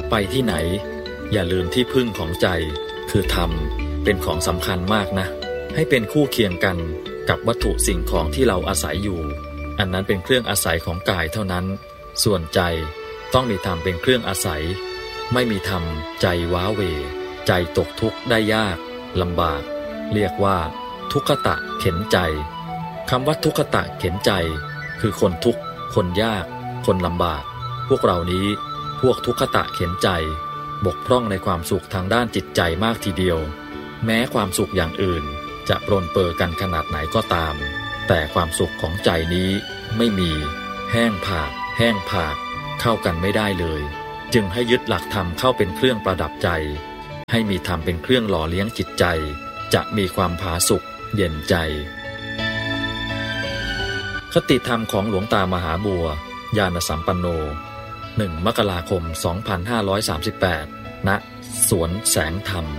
ไปที่ไหนอย่าลืมที่พึ่งของใจคือธรรมเป็นของสำคัญมากนะให้เป็นคู่เคียงกันกับวัตถุสิ่งของที่เราอาศัยอยู่อันนั้นเป็นเครื่องอาศัยของกายเท่านั้นส่วนใจต้องมีธรรมเป็นเครื่องอาศัยไม่มีธรรมใจว้าเหวใจตกทุกข์ได้ยากลำบากเรียกว่าทุกขตะเข็นใจคำว่าทุกขตะเข็นใจคือคนทุกข์คนยากคนลำบากพวกเรานี้พวกทุกขตะเข็นใจบกพร่องในความสุขทางด้านจิตใจมากทีเดียวแม้ความสุขอย่างอื่นจะปรนเปื้อกันขนาดไหนก็ตามแต่ความสุขของใจนี้ไม่มีแห้งผากเข้ากันไม่ได้เลยจึงให้ยึดหลักธรรมเข้าเป็นเครื่องประดับใจให้มีธรรมเป็นเครื่องหล่อเลี้ยงจิตใจจะมีความผาสุกเย็นใจคติธรรมของหลวงตามหาบัวญาณสัมปันโน1 มกราคม 2538 ณ สวนแสงธรรม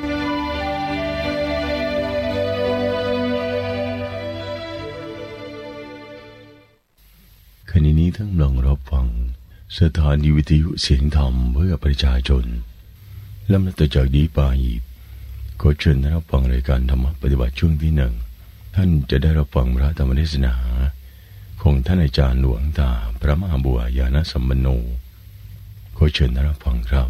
ขณะนี้ทั้งลองรับฟังสถานีวิทยุเสียงธรรมเพื่อประชาชนลำดับต่อจากนี้ไปขอเชิญรับฟังรายการธรรมปฏิบัติช่วงที่1ท่านจะได้รับฟังพระธรรมเทศนาของท่านอาจารย์หลวงตาพระมหาบัวญาณสัมปันโนขอเชิญรับฟังครับ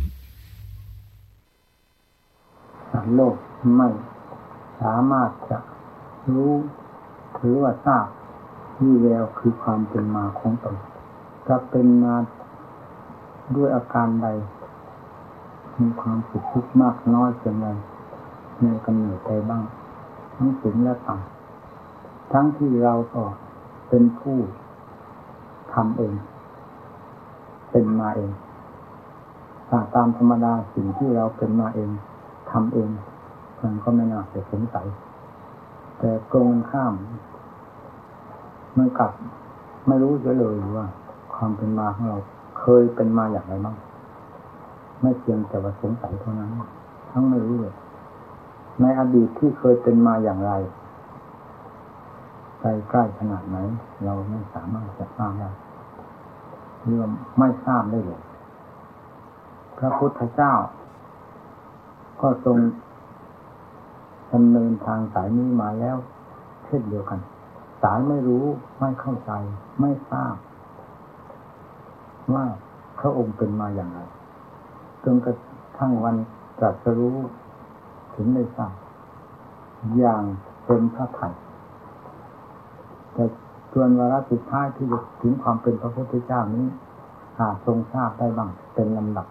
โลกไม่สามารถจะรู้ถือว่าทราบวิแววคือความเป็นมาของตนจะเป็นมาด้วยอาการใดมีความสุขทุกข์มากน้อยเพียงไรในกำเนิดใดบ้างทั้งสูงและต่ำทั้งที่เราก็เป็นผู้ทำเองเป็นมาเองตามธรรมดาสิ่งที่เราเป็นมาเองทำเองมันก็ไม่น่าจะสงสัยแต่ตรงข้ามมันกลับไม่รู้เลยว่าความเป็นมาของเราเคยเป็นมาอย่างไรบ้างไม่เพียงแต่ว่าสงสัยเท่านั้นทั้งไม่รู้เลยในอดีตที่เคยเป็นมาอย่างไรใกล้ขนาดไหนเราไม่สามารถจะทราบได้หรือไม่ทราบได้เลยพระพุทธเจ้าก็ทรงดำเนินทางสายนี้มาแล้วเช่นเดียวกันสายไม่รู้ไม่เข้าใจไม่ทราบว่าพระองค์เป็นมาอย่างไรจนกระทั่งวันตรัสรู้ถึงได้ทราบอย่างเป็นพระทัยแต่ส่วนวาระสุดท้ายที่จะถึงความเป็นพระพุทธเจ้านี้ทรงทราบได้บ้างเป็นลำดับ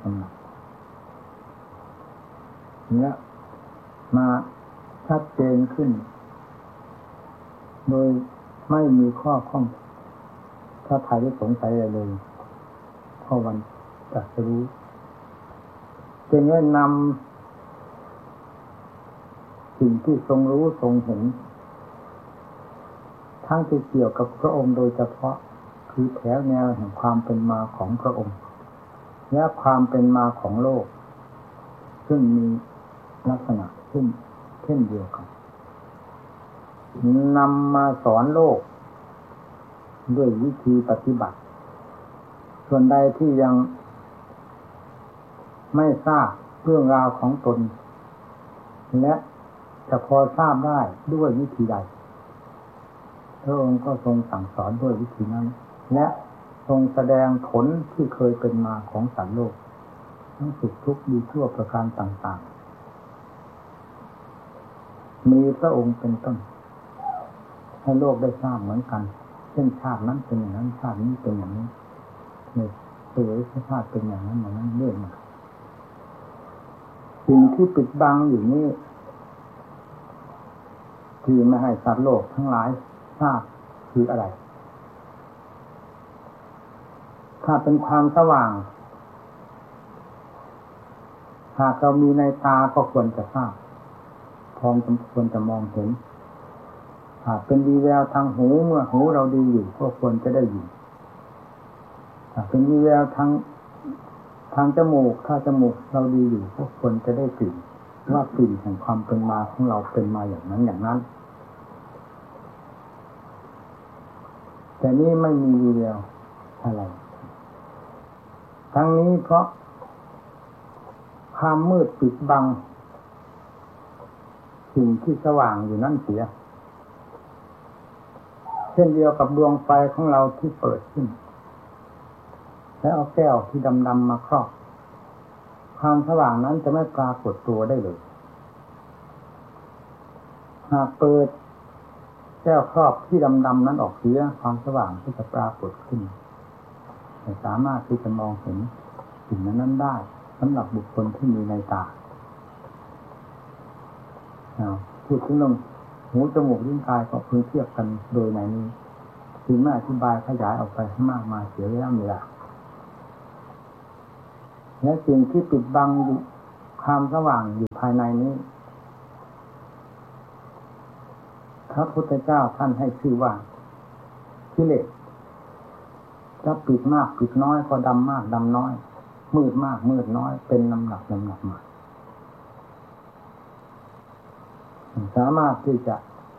เนี่ยมาชัดเจนขึ้นโดยไม่มีข้อข้องพระทัยหรือสงสัยอะไรเลยพอวันตรัสรู้จึงได้นำสิ่งที่ทรงรู้ทรงเห็นทั้งที่เกี่ยวกับพระองค์โดยเฉพาะคือแถวแนวแห่งความเป็นมาของพระองค์และความเป็นมาของโลกซึ่งมีลักษณะเช่นเดียวกันนำมาสอนโลกด้วยวิธีปฏิบัติส่วนใดที่ยังไม่ทราบเรื่องราวของตนและจะพอทราบได้ด้วยวิธีใดพระองค์ก็ทรงสั่งสอนด้วยวิธีนั้นและทรงแสดงผลที่เคยเป็นมาของสัตว์โลกทั้งสุขทุกข์ดีชั่วประการต่างๆมีพระองค์เป็นต้นให้โลกได้ทราบเหมือนกันเช่นชาตินั้นเป็นอย่างนั้นชาตินี้เป็นอย่างนี้ในตัวชาติเป็นอย่างนั้นอย่างนั้นเรื่อยมาสิ่งที่ปิดบังอยู่นี่ที่ไม่ให้สัตว์โลกทั้งหลายทราบคืออะไรถ้าเป็นความสว่างหากเรามีในตาก็ควรจะทราบพอควรจะมองเห็นหากเป็นวีแววทางหูเมื่อหูเราดีอยู่ก็ควรจะได้ยินหากเป็นวีแววทางจมูกถ้าจมูกเราดีอยู่ก็ควรจะได้กลิ่นว่ากลิ่นแห่งความเป็นมาของเราเป็นมาอย่างนั้นอย่างนั้นแต่นี่ไม่มีวีแววอะไรทั้งนี้เพราะความมืดปิดบังสิ่งที่สว่างอยู่นั่นเสียเช่นเดียวกับดวงไฟของเราที่เปิดขึ้นแล้วเอาแก้วที่ดำๆมาครอบความสว่างนั้นจะไม่ปรากฏตัวได้เลยหากเปิดแก้วครอบที่ดำๆนั้นออกเสียความสว่างที่จะปรากฏขึ้นไม่สามารถที่จะมองเห็นสิ่งนั้นได้สำหรับบุคคลที่มีในตาพูดถึงเรื่องหูจมูกลิ้นกายก็พึงเทียบกันโดยในนี้จึงไม่อธิบายขยายออกไปให้มากมายเสียเวลาและสิ่งที่ปิดบังความสว่างอยู่ภายในนี้พระพุทธเจ้าท่านให้ชื่อว่ากิเลสถ้าปิดมากปิดน้อยก็ดำมากดำน้อยมืดมากมืดน้อยเป็นลำดับมาสามารถที่จะ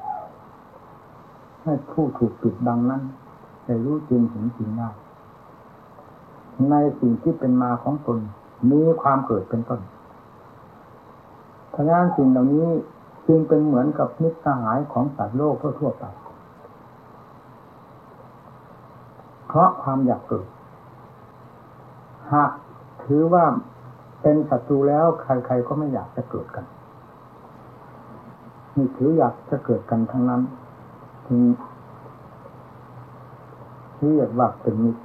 ให้ผู้ถูกปิดบังนั้นได้รู้จริงเห็นจริงได้ในสิ่งที่เป็นมาของตนมีความเกิดเป็นต้นเพราะฉะนั้นสิ่งเหล่านี้จึงเป็นเหมือนกับมิตรสหายของสัตว์โลกทั่วไปเพราะความอยากเกิดหากถือว่าเป็นศัตรูแล้วใครๆก็ไม่อยากจะเกิดกันนี่ถืออยากจะเกิดกันทั้งนั้นจึงเรียกว่าเป็นมิตร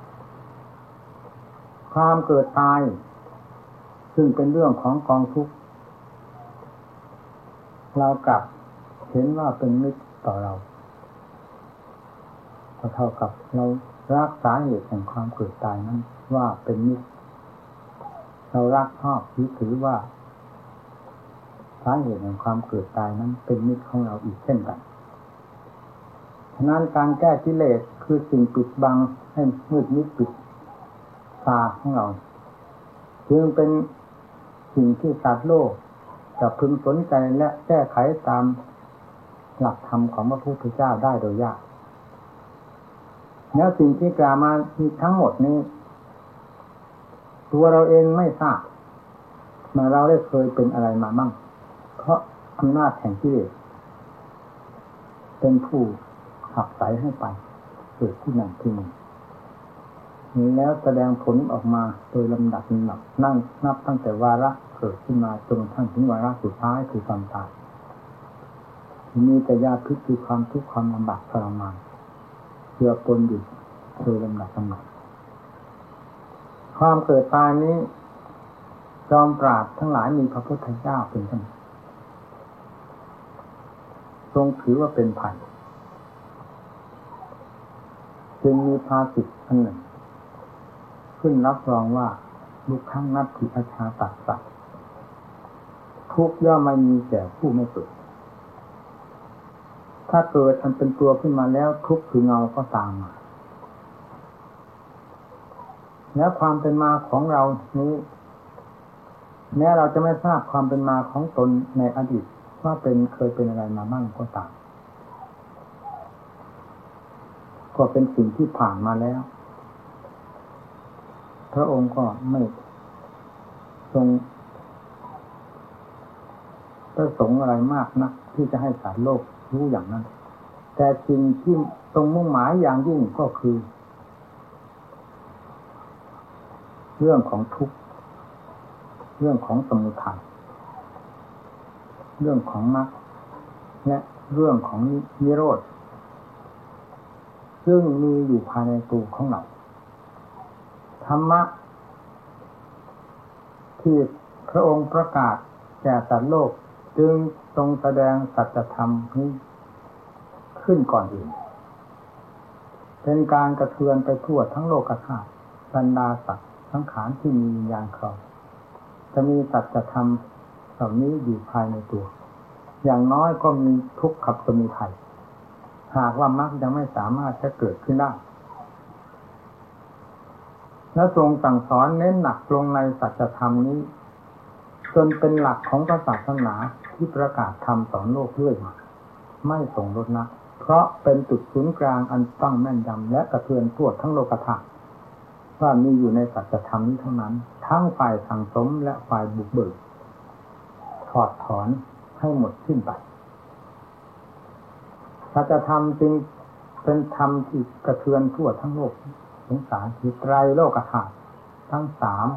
ความเกิดตายซึ่งเป็นเรื่องของกองทุกข์เรากลับเห็นว่าเป็นมิตรต่อเราเท่ากับเรารักสาเหตุแห่งความเกิดตายนั้นว่าเป็นมิตรเรารักชอบถือว่าสาเหตุแห่งความเกิดตายนั้นเป็นมิตรของเราอีกเช่นกันฉะนั้นการแก้กิเลสคือสิ่งปิดบังให้มืดมิดปิดตาของเราจึงเป็นสิ่งที่สัตว์โลกจะพึงสนใจและแก้ไขตามหลักธรรมของพระพุทธเจ้าได้โดยยากแล้วสิ่งที่กล่าวมาทั้งหมดนี้ตัวเราเองไม่ทราบมาเราได้เคยเป็นอะไรมาบ้างเพราะอำนาจแห่งกิเลสเป็นผู้ขับไสให้ไปเกิดที่นั่นที่นี่แล้วแสดงผลออกมาโดยลำดับนั่งนับตั้งแต่วาระเกิดขึ้นมาจนกระทั่งถึงวาระสุดท้ายคือความตายมีแต่ยาพิษคือความทุกข์ความลำบากทรมานเจือปนอยู่โดยลำดับความเกิดตายนี้จอมปราชญ์ทั้งหลายมีพระพุทธเจ้าเป็นต้นทรงถือว่าเป็นภัยจึงมีภาษิตอันหนึ่งขึ้นรับรองว่าทุกขังนัตถิอัชฌาตัสสะทุกข์ย่อมไม่มีแก่ผู้ไม่เกิดถ้าเกิดอันเป็นตัวขึ้นมาแล้วทุกข์คือเงาก็ตามมาแล้วความเป็นมาของเรานี้แม้เราจะไม่ทราบความเป็นมาของตนในอดีตว่าเคยเป็นอะไรมาบ้างก็ตามก็เป็นสิ่งที่ผ่านมาแล้วพระองค์ก็ไม่ทรงประสงค์อะไรมากนักที่จะให้สารโลกรู้อย่างนั้นแต่สิ่งที่ทรงมุ่งหมายอย่างยิ่งก็คือเรื่องของทุกข์เรื่องของสมุทัยเรื่องของมรรคและเรื่องของนิโรธซึ่งมีอยู่ภายในตัวของเราธรรมะที่พระองค์ประกาศแก่สัตว์โลกจึงทรงแสดงสัจธรรมนี้ขึ้นก่อนอื่นเป็นการกระเทือนไปทั่วทั้งโลกธาตุบรรดาสัตว์สังขารที่มีวิญญาณครองจะมีสัจธรรมเหล่านี้อยู่ภายในตัวอย่างน้อยก็มีทุกข์กับสมุทัยหากว่ามรรคยังไม่สามารถจะเกิดขึ้นได้และทรงสั่งสอนเน้นหนักลงในสัจธรรมนี้จนเป็นหลักของศาสนาที่ประกาศธรรมสอนโลกเรื่อยมาไม่ส่งลดนะเพราะเป็นจุดศูนย์กลางอันตั้งแม่นยำและกระเทือนทั่วทั้งโลกธาตุว่ามีอยู่ในสัจธรรมนี้เท่านั้นทั้งฝ่ายสังสมและฝ่ายบุกเบิกถอดถอนให้หมดสิ้นไปสัจธรรมจึงเป็นธรรมที่กระเทือนทั่วทั้งโลกสงสารคือไตรโลกธาตุทั้งสาม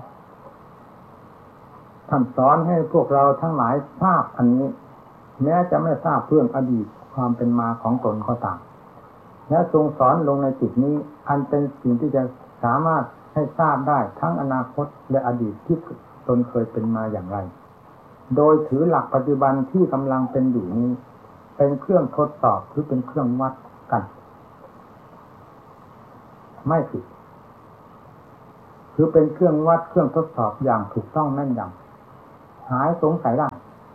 ท่านสอนให้พวกเราทั้งหลายทราบอันนี้แม้จะไม่ทราบเรื่องอดีตความเป็นมาของตนก็ตามและทรงสอนลงในจุดนี้อันเป็นสิ่งที่จะสามารถให้ทราบได้ทั้งอนาคตและอดีตที่ตนเคยเป็นมาอย่างไรโดยถือหลักปัจจุบันที่กำลังเป็นอยู่นี้เป็นเครื่องทดสอบหรือเป็นเครื่องวัดกันไม่ผิดคือเป็นเครื่องวัดเครื่องทดสอบอย่างถูกต้องแม่นยำหายสงสัยได้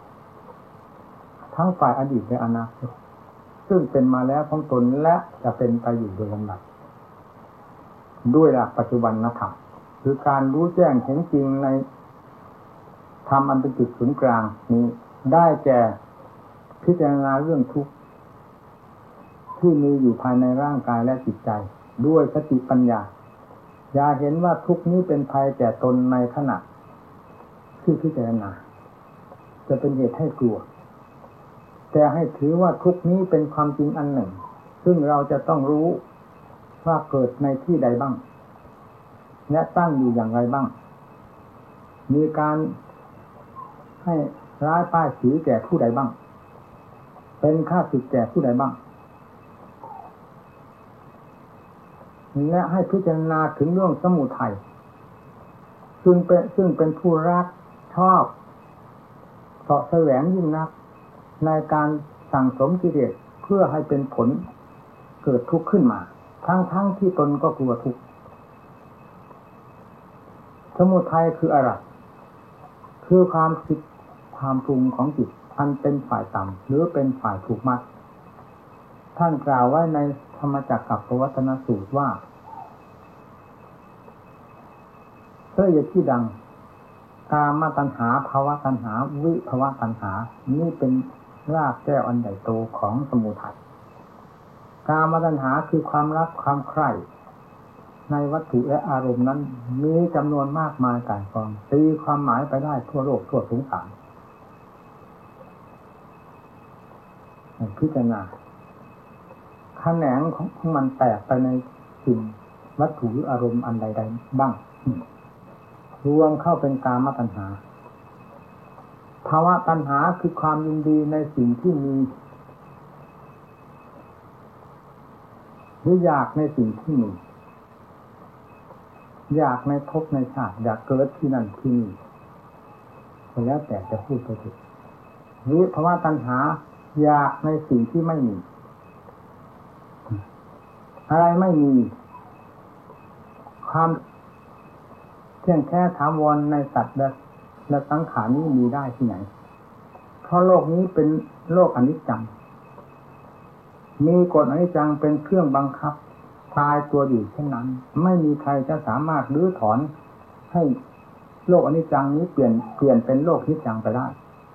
ทั้งฝ่ายอดีตและอนาคตซึ่งเป็นมาแล้วของตนและจะเป็นไปอยู่โดยลำดับด้วยหลักปัจจุบันธรรมคือการรู้แจ้งเห็นจริงในธรรมอันเป็นจุดศูนย์กลางนี้ได้แก่พิจารณาเรื่องทุกข์ที่มีอยู่ภายในร่างกายและจิตใจด้วยสติปัญญาอย่าเห็นว่าทุกข์นี้เป็นภัยแก่ตนในขณะที่พิจารณาจะเป็นเหตุให้กลัวแต่ให้ถือว่าทุกข์นี้เป็นความจริงอันหนึ่งซึ่งเราจะต้องรู้ว่าเกิดในที่ใดบ้างและตั้งอยู่อย่างไรบ้างมีการให้ร้ายป้ายสีแก่ผู้ใดบ้างเป็นข้าศึกแก่ผู้ใดบ้างและให้พิจารณาถึงเรื่องสมุทัยซึ่งเป็นผู้รักชอบเสาะแสวงยิ่งนักในการสั่งสมกิเลสเพื่อให้เป็นผลเกิดทุกข์ขึ้นมาทั้งที่ตนก็กลัวทุกข์สมุทัยคืออะไรคือความคิดความปรุงของจิตอันเป็นฝ่ายต่ำหรือเป็นฝ่ายถูกมัดท่านกล่าวไว้ในธรรมจักรกับปวัตตนสูตรว่าเพื่อที่ดังกามตัณหาภวตัณหาวิภวตัณหานี่เป็นรากแก้วอันใหญ่โตของสมุทัยกามตัณหาคือความรักความใคร่ในวัตถุและอารมณ์นั้นมีจำนวนมากมายกายกองตีความหมายไปได้ทั่วโลกทั่วสงสารพิจารณาแขนงของมันแตกไปในสิ่งวัตถุหรืออารมณ์อันใดๆบ้างรวมเข้าเป็นกามตัณหาภาวะตัณหาคือความยินดีในสิ่งที่มีหรืออยากในสิ่งที่มีอยากในภพในชาติอยากเกิดที่นั่นที่นี่แล้วแต่จะพูดไปถึงวิภาวะตัณหาอยากในสิ่งที่ไม่มีอะไรไม่มีความเที่ยงแท้ถาวรในสัตว์และสังขารนี้มีได้ที่ไหนเพราะโลกนี้เป็นโลกอนิจจังมีกฎอนิจจังเป็นเครื่องบังคับตายตัวอยู่เช่นนั้นไม่มีใครจะสามารถรื้อถอนให้โลกอนิจจังนี้เปลี่ยนเป็นโลกนิจจังไปได้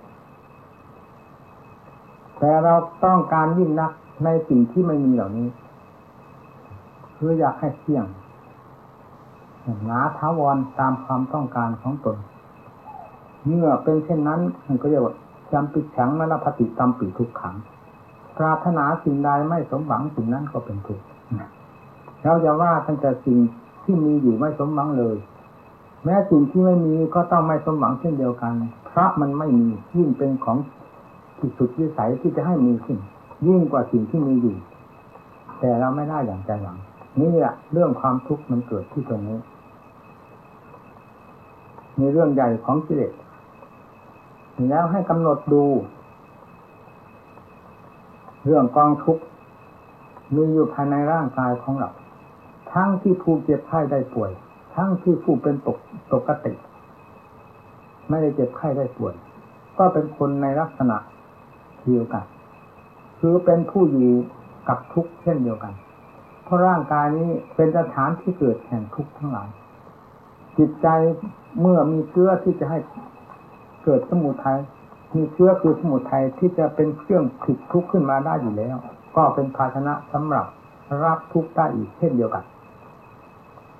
แต่เราต้องการยิ่งนักในสิ่งที่ไม่มีเหล่านี้คืออยากให้เที่ยงหนาถาวรตามความต้องการของตนเมื่อเป็นเช่นนั้นมันก็เรียกว่าจำปิดฉังนรพติตามปีทุกขังปรารถนาสิ่งใดไม่สมหวังสิ่งนั้นก็เป็นทุกข์เราจะว่าตั้งแต่สิ่งที่มีอยู่ไม่สมหวังเลยแม้สิ่งที่ไม่มีก็ต้องไม่สมหวังเช่นเดียวกันเพราะมันไม่มียิ่งเป็นของที่สุดวิสัยที่จะให้มีขึ้นยิ่งกว่าสิ่งที่มีอยู่แต่เราไม่ได้อย่างใจหวังนี่แหละเรื่องความทุกข์มันเกิดที่ตรงนี้มีเรื่องใหญ่ของกิเลสแล้วให้กำหนดดูเรื่องกองทุกข์มีอยู่ภายในร่างกายของเราทั้งที่ผู้เจ็บไข้ได้ป่วยทั้งที่ผู้เป็นปกติไม่ได้เจ็บไข้ได้ป่วยก็เป็นคนในลักษณะเดียวกันคือเป็นผู้อยู่กับทุกข์เช่นเดียวกันเพราะร่างกายนี้เป็นสถานที่เกิดแห่งทุกข์ทั้งหลายจิตใจเมื่อมีเชื้อที่จะให้เกิดสมุทัยมีเชื้อคือสมุทัยที่จะเป็นเครื่องผลิตทุกข์ขึ้นมาได้อยู่แล้วก็เป็นภาชนะสำหรับรับทุกข์ได้อีกเช่นเดียวกัน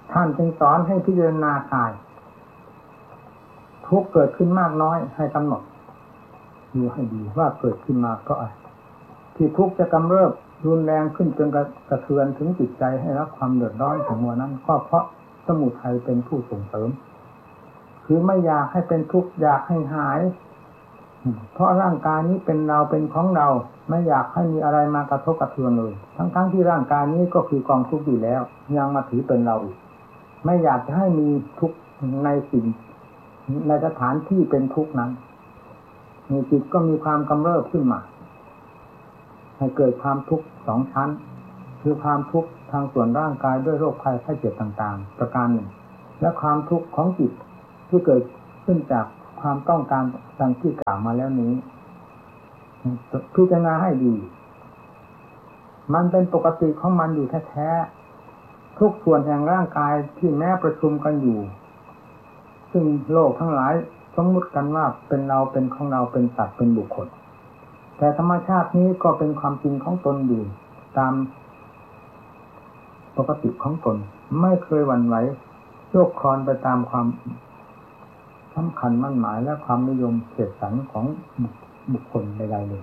ท่านจึงสอนให้พิจารณากายทุกข์เกิดขึ้นมากน้อยให้กำหนดดูให้ดีว่าเกิดขึ้นมาเพราะอะไรที่ทุกข์จะกำเริบรุนแรงขึ้นจนกระเทือนถึงจิตใจให้รับความเดือดร้อนของมัวนั้นก็เพราะสมุทัยเป็นผู้ส่งเสริมคือไม่อยากให้เป็นทุกข์อยากให้หายเพราะร่างกายนี้เป็นเราเป็นของเราไม่อยากให้มีอะไรมากระทบกระเทือนเลยทั้งที่ร่างกายนี้ก็คือกองทุกข์อยู่แล้วยังมาถือเป็นเราอีกไม่อยากจะให้มีทุกข์ในสิ่งในสถานที่เป็นทุกข์นั้นมีจิตก็มีความกำเริบขึ้นมาให้เกิดความทุกข์สองชั้นคือความทุกข์ทางส่วนร่างกายด้วยโรคภัยไข้เจ็บต่างๆประการหนึ่งและความทุกข์ของจิตที่เกิดขึ้นจากความต้องการดังที่กล่าวมาแล้วนี้พิจารณาให้ดีมันเป็นปกติของมันอยู่แท้ๆทุกส่วนแห่งร่างกายที่แม้ประชุมกันอยู่ซึ่งโลกทั้งหลายสมมุติกันว่าเป็นเราเป็นของเราเป็นสัตว์เป็นบุคคลแต่ธรรมชาตินี้ก็เป็นความจริงของตนอยู่ตามปกติของตนไม่เคยหวั่นไหวโยกคลอนไปตามความสำคัญมั่นหมายและความนิยมเสกสรรของบุคคลใดๆเลย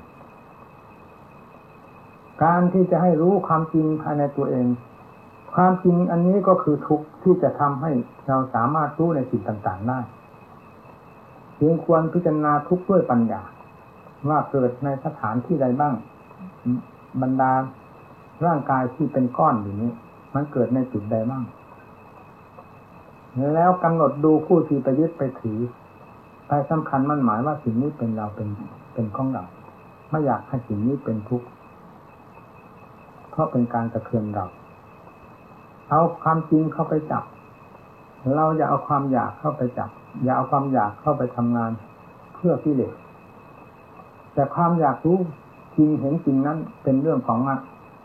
การที่จะให้รู้ความจริงภายในตัวเองความจริงอันนี้ก็คือทุกข์ที่จะทำให้เราสามารถรู้ในสิ่งต่างๆได้จึงควรพิจารณาทุกข์ด้วยปัญญาว่าเกิดในสถานที่ใดบ้างบรรดาร่างกายที่เป็นก้อนอยู่นี้มันเกิดในจุดใดบ้างแล้วกำหนดดูผู้ที่ไปยึดไปถือไปสำคัญมั่นหมายว่าสิ่งนี้เป็นเราเป็นของเราไม่อยากให้สิ่งนี้เป็นทุกข์เพราะเป็นการกระเทือนเราเอาความจริงเข้าไปจับเราอย่าเอาความอยากเข้าไปจับอย่าเอาความอยากเข้าไปทำงานเพื่อกิเลสแต่ความอยากรู้จริงเห็นจริงนั้นเป็นเรื่องของมรรค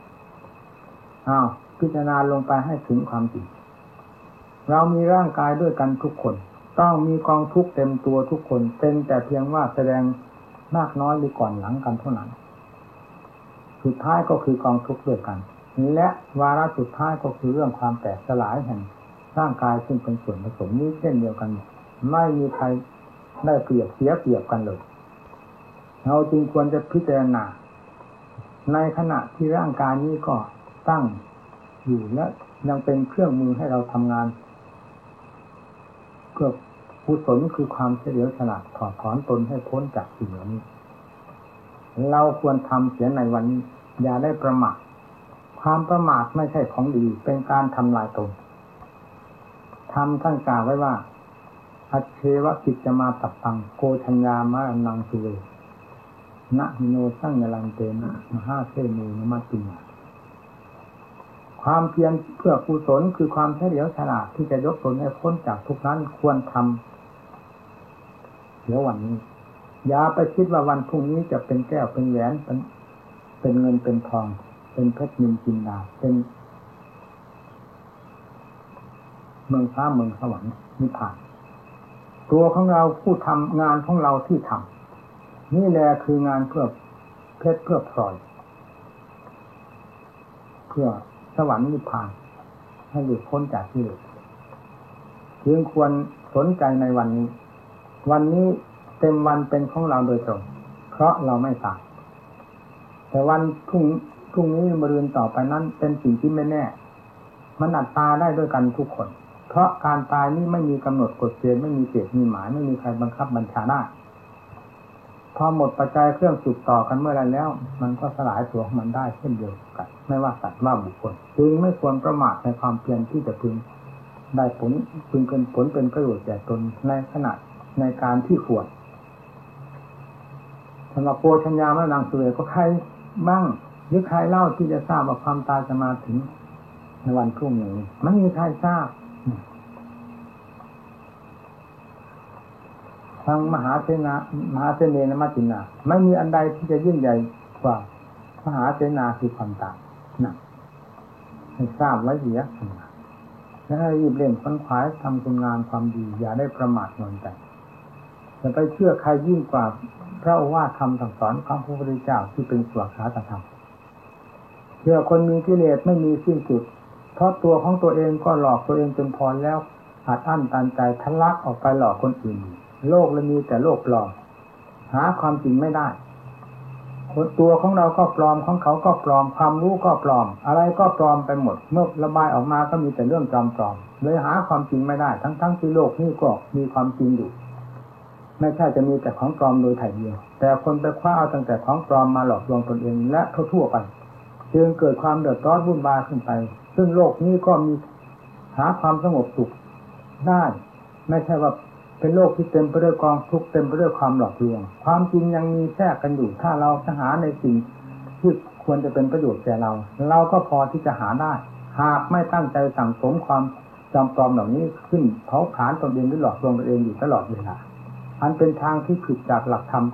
พิจารณาลงไปให้ถึงความจริงเรามีร่างกายด้วยกันทุกคนต้องมีกองทุกข์เต็มตัวทุกคนเป็นแต่เพียงว่าแสดงมากน้อยหรือก่อนหลังกันเท่านั้นสุดท้ายก็คือกองทุกข์ด้วยกันและวาระสุดท้ายก็คือเรื่องความแตกสลายแห่งร่างกายซึ่งเป็นส่วนผสมนี้เช่นเดียวกันไม่มีใครได้เปรียบเสียเปรียบกันเลยเราจึงควรจะพิจารณาในขณะที่ร่างกายนี้ก็ตั้งอยู่และยังเป็นเครื่องมือให้เราทำงานเพื่อกุศลคือความเฉลียวฉลาดถอดถอนตนให้พ้นจากสิ่งเหล่านี้เราควรทำเสียในวันนี้อย่าได้ประมาทความประมาทไม่ใช่ของดีเป็นการทำลายตนทำท่านกล่าวไว้ว่าอัจเชวะกิจจะมาตับตังโกชัญญามะนังสุเวนะหิโนสังยลันเตนะมหาเทมูนมัตติมาความเพียรเพื่อกุศลคือความเฉลียวฉลาดที่จะยกตนให้พ้นจากทุกนั้นควรทำเดี๋ยววันนี้อย่าไปคิดว่าวันพรุ่งนี้จะเป็นแก้วเป็นแหวนเป็นเงินเป็นทองเป็นเพชรนินจินดาเป็นเมืองฟ้าเมืองสวรรค์นิพพานตัวของเราผู้ทำงานของเราที่ทำนี่แหละคืองานเพื่อเพชรเพื่อพลอยเพื่อสวรรค์นิพพานให้หลุดพ้นจากกิเลสจึงควรสนใจในวันนี้วันนี้เต็มวันเป็นของเราโดยตรงเพราะเราไม่ตายแต่วันพรุ่งนี้มะรืนต่อไปนั้นเป็นสิ่งที่ไม่แน่มันอาจตายได้ด้วยกันทุกคนเพราะการตายนี้ไม่มีกำหนดกฎเกณฑ์ไม่มีเกณฑ์มีหมายไม่มีใครบังคับบัญชาได้พอหมดปัจจัยเครื่องสืบต่อกันเมื่อไรแล้วมันก็สลายตัวของมันได้เช่นเดียวกันไม่ว่าสัตว์ว่าบุคคลจึงไม่ควรประมาทในความเพียรที่จะพึงได้ผลพึงเป็นผลเป็นประโยชน์แก่ตนในขณะในการที่ควรสำหรับโพชัญญามะนังสุเวก็ใครบ้างหรือใครเล่าที่จะทราบว่าความตายจะมาถึงในวันพรุ่งนี้ไม่มีใครทราบทางมหาเสนนมัจจินาไม่มีอันใดที่จะยิ่งใหญ่กว่ามหาเสนาคือความตายนะให้ทราบไว้เสียและให้รีบเร่งค้นคว้าทำคุณงามความดีอย่าได้ประมาทนอนใจอย่าไปเชื่อใครยิ่งกว่าพระโอวาทธรรมสั่งสอนของพระพุทธเจ้าที่เป็นสวากขาธรรมเชื่อคนมีกิเลสไม่มีสิ้นสุดพราะตัวของตัวเองก็หลอกตัวเองจนพอแล้วอัดอั้นตันใจทะลักออกไปหลอกคนอื่นโลกเลยมีแต่โลกปลอมหาความจริงไม่ได้คนตัวของเราก็ปลอมของเขาก็ปลอมความรู้ก็ปลอมอะไรก็ปลอมไปหมดเมื่อระบายออกมาก็มีแต่เรื่องปลอมๆเลยหาความจริงไม่ได้ทั้งที่โลกนี้ก็มีความจริงอยู่ไม่ใช่จะมีแต่ของปลอมโดยถ่ายเดียวแต่คนไปคว้าเอาตั้งแต่ของปลอมมาหลอกลวงตนเองและทั่วไปจึงเกิดความเดือดร้อนวุ่นวายขึ้นไปซึ่งโลกนี้ก็มีหาความสงบสุขได้ไม่ใช่ว่าเป็นโลกที่เต็มไปด้วยกองทุกข์เต็มไปด้วยความหลอกลวงความจริงยังมีแทรกกันอยู่ถ้าเราจะหาในสิ่งที่ควรจะเป็นประโยชน์แก่เราก็พอที่จะหาได้หากไม่ตั้งใจสั่งสมความจำปลอมเหล่านี้ขึ้นเผาผลาญตนเองหรือหลอกลวงตนเองอยู่ตลอดเวลาอันเป็นทางที่ผิดจากหลักธรรม